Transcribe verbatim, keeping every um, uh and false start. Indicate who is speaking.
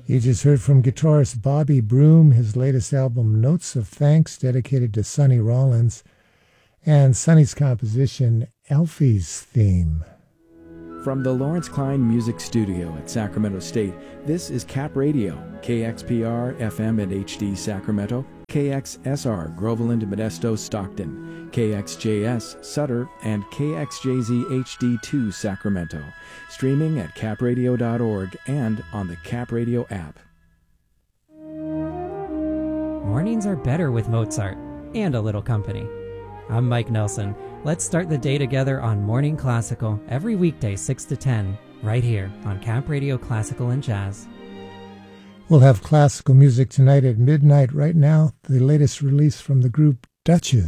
Speaker 1: You just heard from guitarist Bobby Broom, his latest album, Notes of Thanks, dedicated to Sonny Rollins, and Sonny's composition, Alfie's Theme.
Speaker 2: From the Lawrence Klein Music Studio at Sacramento State, this is Cap Radio, K X P R F M and H D Sacramento, K X S R Groveland, Modesto, Stockton, K X J S Sutter, and K X J Z H D two Sacramento. Streaming at cap radio dot org and on the Cap Radio app.
Speaker 3: Mornings are better with Mozart and a little company. I'm Mike Nelson. Let's start the day together on Morning Classical every weekday six to ten, right here on Cap Radio Classical and Jazz.
Speaker 1: We'll have classical music tonight at midnight. Right now, the latest release from the group Duchess.